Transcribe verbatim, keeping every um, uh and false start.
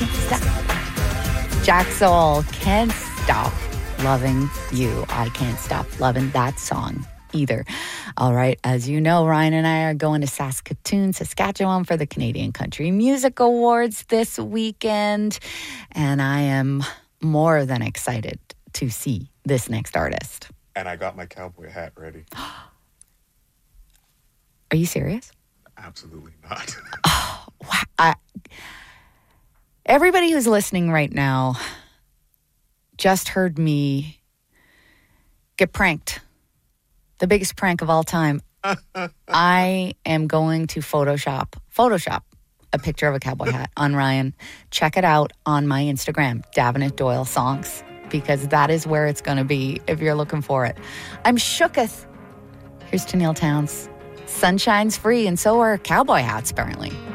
can't stop. Jack Soul, can't stop loving you. I can't stop loving that song either. All right, as you know, Ryan and I are going to Saskatoon, Saskatchewan for the Canadian Country Music Awards this weekend, and I am more than excited to see this next artist. And I got my cowboy hat ready. Are you serious? Absolutely not. Oh, wow. I, everybody who's listening right now just heard me get pranked. The biggest prank of all time. I am going to Photoshop, Photoshop a picture of a cowboy hat on Ryan. Check it out on my Instagram, Davenant Doyle Songs, because that is where it's going to be if you're looking for it. I'm shooketh. Here's Tenille Townes. Sunshine's free, and so are cowboy hats, apparently.